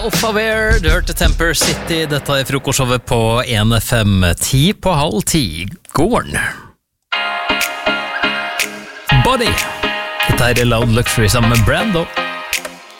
Alphavare, du hørte Temper City. Dette er frokostshowet på 1FM 10:30. Gården. Body. Dette er Loud Luxury sammen med Brando.